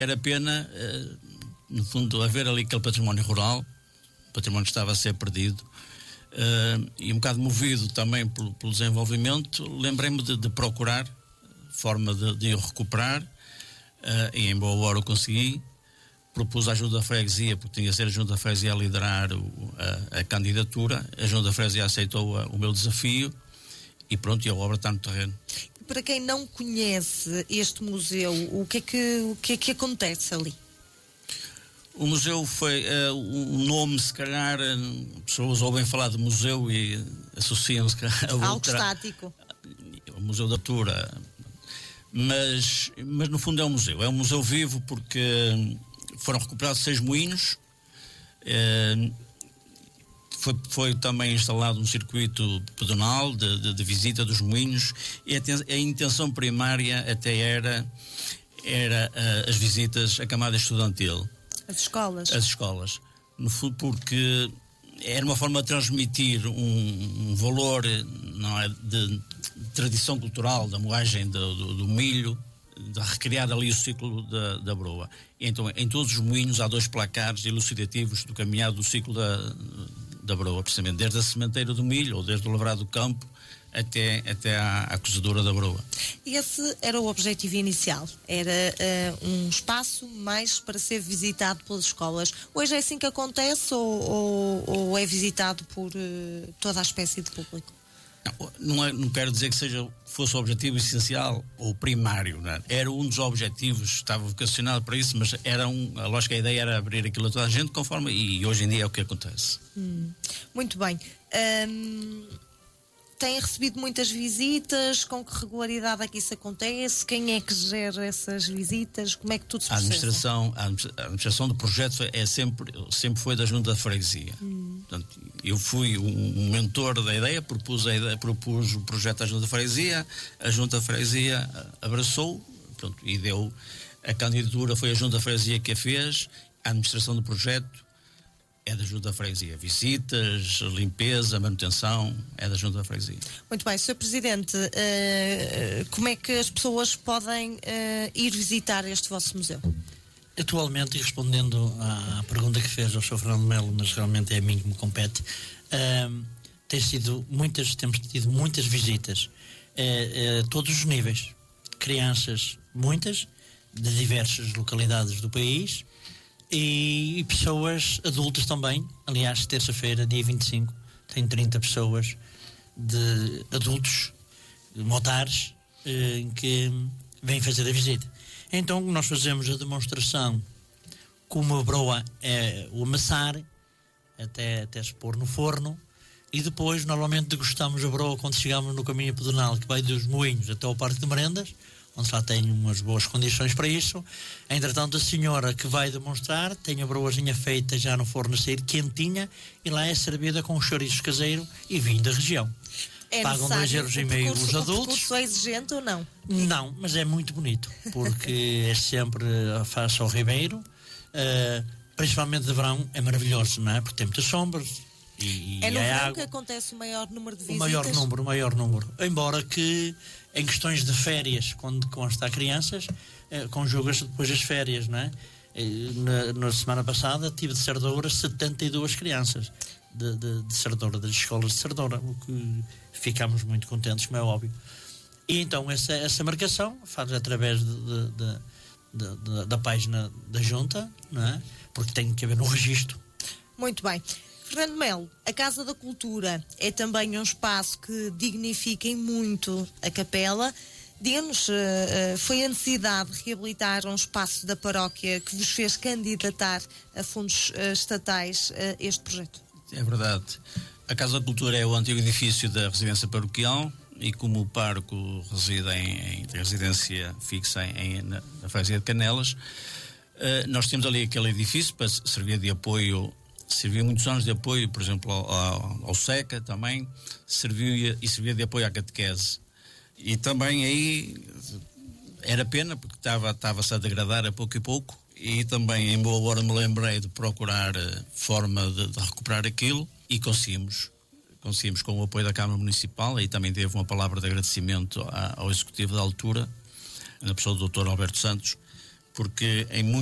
Era pena, no fundo, haver ali aquele património rural, o património que estava a ser perdido, e um bocado movido também pelo desenvolvimento, lembrei-me de procurar forma de o recuperar, e em boa hora o consegui. Propus à Junta da Freguesia, porque tinha que ser a Junta da Freguesia a liderar a candidatura. A Junta da Freguesia aceitou o meu desafio e pronto, e a obra está no terreno. Para quem não conhece este museu, o que é que acontece ali? O museu foi, o nome, se calhar, pessoas ouvem falar de museu e associam-se a outra, algo estático. O Museu da Altura. Mas no fundo é um museu vivo, porque foram recuperados 6 moinhos, foi também instalado um circuito pedonal de visita dos moinhos, e a intenção primária até era as visitas à camada estudantil. As escolas. No fundo, porque era uma forma de transmitir um valor, não é, de tradição cultural, da moagem do milho, de recriar ali o ciclo da broa. Então, em todos os moinhos há 2 placares elucidativos do caminhado do ciclo da broa, precisamente desde a sementeira do milho, ou desde o lavrado do campo, até à cozedura da broa. E esse era o objetivo inicial, era um espaço mais para ser visitado pelas escolas. Hoje é assim que acontece, ou é visitado por toda a espécie de público? Não quero dizer que fosse o objetivo essencial ou primário, não é? Era um dos objetivos, estava vocacionado para isso, mas a lógica, a ideia era abrir aquilo a toda a gente, e hoje em dia é o que acontece. Muito bem. Têm recebido muitas visitas? Com que regularidade é que isso acontece? Quem é que gera essas visitas? Como é que tudo se processa? A administração do projeto sempre foi da Junta da Freguesia. Portanto, eu fui um mentor da ideia, propus o projeto à Junta da Freguesia, a Junta da Freguesia abraçou, pronto, e deu a candidatura. Foi a Junta da Freguesia que a fez, a administração do projeto é da Junta da Freguesia. Visitas, limpeza, manutenção, é da Junta da Freguesia. Muito bem, Sr. Presidente, como é que as pessoas podem ir visitar este vosso museu? Atualmente, e respondendo à pergunta que fez ao Sr. Fernando Melo, mas realmente é a mim que me compete, temos tido muitas visitas a todos os níveis. Crianças, muitas, de diversas localidades do país, e pessoas adultas também. Aliás, terça-feira, dia 25, tem 30 pessoas de adultos, motares, que vêm fazer a visita. Então nós fazemos a demonstração como a broa é o amassar, até se pôr no forno, e depois normalmente degustamos a broa quando chegamos no caminho pedonal que vai dos moinhos até ao Parque de Merendas, onde já tem umas boas condições para isso. Entretanto, a senhora que vai demonstrar tem a broazinha feita já no forno a sair quentinha, e lá é servida com um chouriço caseiro e vinho da região. Pagam 2,5 € os adultos. O percurso é exigente ou não? Não, mas é muito bonito, porque é sempre a face ao Ribeiro, principalmente de verão é maravilhoso, não é? Porque tem muitas sombras. É no verão que acontece o maior número de visitas? O maior número. Embora que em questões de férias, quando consta a crianças, conjuga-se depois as férias, não é? Na semana passada tive de Cerdoura 72 crianças de Cerdoura, das escolas de Cerdoura, o que ficámos muito contentes, como é óbvio. E então essa marcação faz através da página da Junta, não é? Porque tem que haver um registro. Muito bem. Fernando Melo, a Casa da Cultura é também um espaço que dignifica muito a capela. Diga-nos, foi a necessidade de reabilitar um espaço da paróquia que vos fez candidatar a fundos estatais este projeto? É verdade. A Casa da Cultura é o antigo edifício da residência paroquial, e como o parco reside em residência fixa na freguesia de Canelas, nós temos ali aquele edifício para servir de apoio. Serviu muitos anos de apoio, por exemplo, ao SECA também, servia de apoio à catequese. E também aí era pena, porque estava-se a degradar a pouco e pouco, e também em boa hora me lembrei de procurar forma de recuperar aquilo, e conseguimos com o apoio da Câmara Municipal. Aí também teve uma palavra de agradecimento ao Executivo da altura, na pessoa do Dr. Alberto Santos, porque em